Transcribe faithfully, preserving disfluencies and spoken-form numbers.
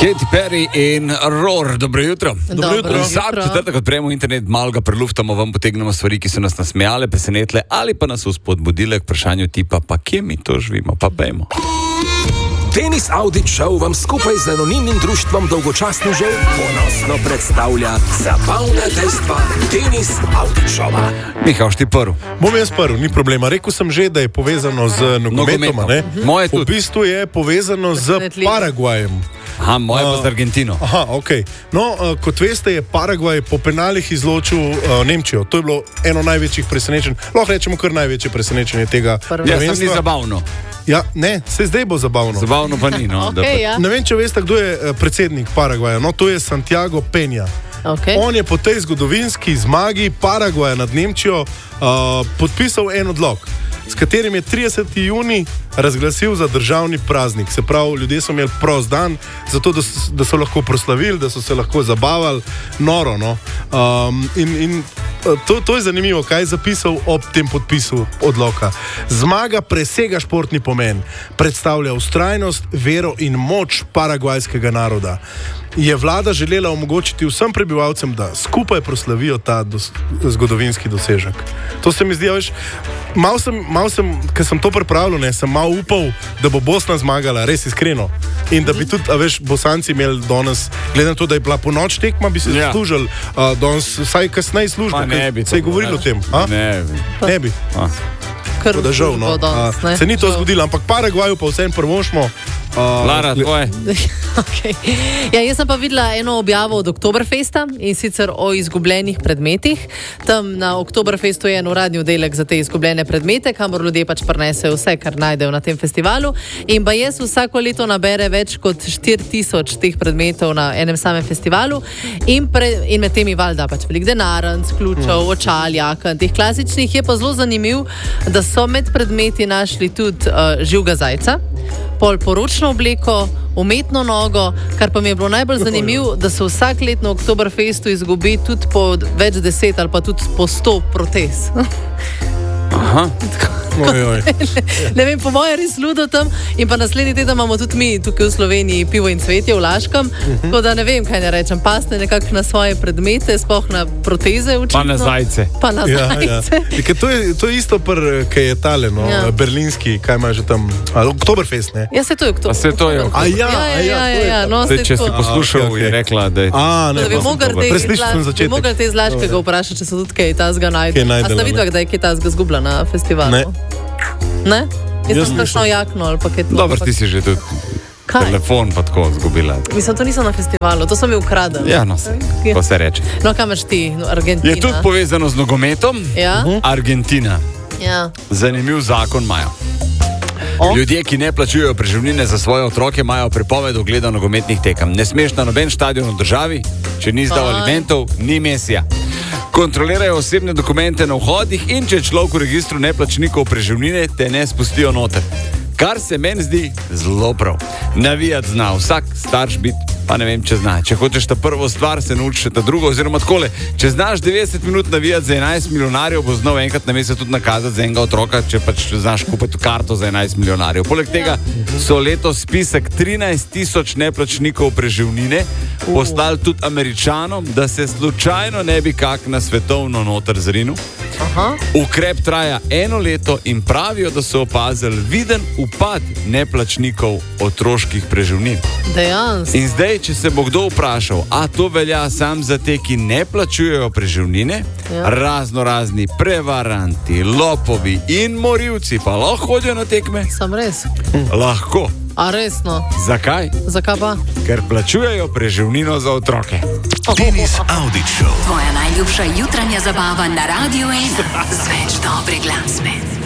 Katy Perry in Roar, dobro jutro. Dobro jutro. Vsak četrtek odpremo internet, malo ga preluftamo, vam potegnemo stvari, ki so nas nasmejale, presenetle ali pa nas spodbudile k vprašanju tipa, pa kje mi to živimo, pa pejmo. Tenis Audit Show vam skupaj z anonimnim društvom dolgočasnežev ponosno predstavlja zabavna dejstva Tenis Audit Showa. Miha, ti prvi. Bom jaz prvi, ni problema. Rekel sem že, da je povezano z nogometom, ne? Moje V bistvu je povezano z Paragvajem. Aha, moje pa z Argentino. Aha, ok. No, uh, kot veste, je Paragvaj po penalih izločil uh, Nemčijo. To je bilo eno največjih presenečenj. Lahko rečemo kar največje presenečenje tega prvenstva. Ja, sem ni zabavno. Ja, ne, se zdaj bo zabavno. Zabavno pa ni, no. Okay, ja. Ne vem, če veste, kdo je uh, predsednik Paragvaja. No, to je Santiago Peña. Okay. On je po tej zgodovinski zmagi Paragvaja nad Nemčijo uh, podpisal en odlok, s katerim je trideseti junij razglasil za državni praznik. Se pravi, ljudje so imeli prost dan, zato da so, da so lahko proslavili, da so se lahko zabavali, noro, no. Um, in, in to, to je zanimivo, kaj je zapisal ob tem podpisu odloka. Zmaga presega športni pomen, predstavlja vztrajnost, vero in moč paragvajskega naroda. Je vlada želela omogočiti vsem prebivalcem, da skupaj proslavijo ta dos, zgodovinski dosežek. To se mi zdi, veš, malo sem, mal sem, ker sem to pripravljal, ne, sem malo upal, da bo Bosna zmagala, res iskreno. In da bi tudi, a veš, Bosanci imeli danes, glede na to, da je bila ponoč tekma, bi se zaslužili uh, danes vsaj kasneje službo, ker se je govorilo o tem. A? Ne bi. Ne bi. A. Da žal, no. danes, A, se ni to zgodilo, ampak Paragvaju pa vsem prvošmo. Uh, Lara, tvoje. Okay. Ja, jaz sem pa videla eno objavo od Oktoberfesta in sicer o izgubljenih predmetih. Tam na Oktoberfestu je en uradni oddelek za te izgubljene predmete, kamor ljudje pač prinesejo vse, kar najdejo na tem festivalu. In pa jaz vsako leto nabere več kot štiri tisoč teh predmetov na enem samem festivalu in, pre, in med temi valjda pač velik denarnic, ključev, očal, jaken, teh klasičnih. Je pa zelo zanimiv, da so med predmeti našli tudi uh, živega zajca, pol poročno obleko, umetno nogo, kar pa mi je bilo najbolj zanimivo, da se vsak let na Oktoberfestu izgubi tudi po več deset ali pa tudi po sto protez. Aha. Oj, oj. Ne vem, po moje res ludo tam. In pa naslednji teden imamo tudi mi tukaj v Sloveniji pivo in cvetje v Laškem. Uh-huh. Tako da ne vem, kaj ne rečem. Pasne nekako na svoje predmete, sploh na proteze učitno. Pa na zajce. Pa na Ja, zajce. ja. To, je, to je isto, kaj je tale, no, Ja. berlinski, kaj ima že tam, a, Oktoberfest, ne? Ja, se to je Oktober. A se to je A ja, ja, a ja, ja, ja, to je ja, tam. no, Zdaj, se če si to. poslušal, A, okay, okay. je rekla, da je... A, ne, Da bi pa- mogli te Preslišal sem iz začetek. La- bi mogli te iz Laškega vprašati, če so tudi kaj tazga najdel. Kaj najdela, A sta ne? videla, da je kaj tazga zgubila na festivalu? Ne. Ne? Jaz Jaz sem kakšno nisem. jakno ali pa kaj to. Dobro, ti si že tudi Kaj? telefon pa tako zgubila. Mislim, to nisem na festivalu, to so mi ukradili. Ja, no, se, Ja. ko se reče. No, kam imaš ti? No, Argentina. Je tudi povezano z nogometom. Ja? Argentina. Ja. Zanimiv zakon imajo. O? Ljudje, ki ne plačujejo preživnine za svoje otroke, imajo prepoved ogleda nogometnih tekem. Ne smeš na noben stadion v državi, če ni izdal Aj. alimentov, ni mesija. Kontrolirajo osebne dokumente na vhodih in če je človek v registru neplačnikov preživnine, te ne spustijo noter. Kar se meni zdi zelo prav. Navijati zna vsak, starš biti, pa ne vem, če zna. Če hočeš ta prvo stvar, se naučiš ta drugo, oziroma takole. Če znaš devetdeset minut navijati za enajst milijonarjev, bo znal enkrat na mesec tudi nakazati za enega otroka, če pač znaš kupiti karto za enajst milijonarjev. Poleg tega so letos spisek trinajst tisoč neplačnikov preživnine poslali tudi Američanom, da se slučajno ne bi kak na svetovno noter zrinil. Aha. Ukrep traja eno leto in pravijo, da so opazili viden upad neplačnikov otroških preživnin. Dejansko. In zdaj, če se bo kdo vprašal, a to velja sam za te, ki ne plačujejo preživnine, Ja. razno razni prevaranti, lopovi in morilci pa lahko hodijo na tekme? Sem res. Lahko. A resno? Zakaj? Zakaj pa? Ker plačujejo preživnino za otroke. Tenis Audit Show. Tvoja najljubša jutranja zabava na Radiu ena. Z več dobre glasbe.